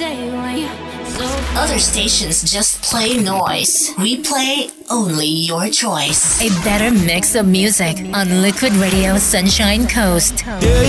Other stations just play noise. We play only your choice. A better mix of music on Liquid Radio Sunshine Coast. Yeah,